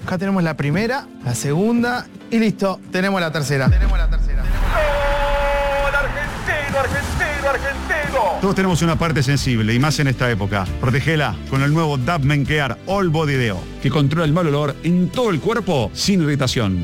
Acá tenemos la primera, la segunda y listo, tenemos la tercera. Todos tenemos una parte sensible y más en esta época. Protegela con el nuevo Dove Men Care All Body Deo, que controla el mal olor en todo el cuerpo sin irritación.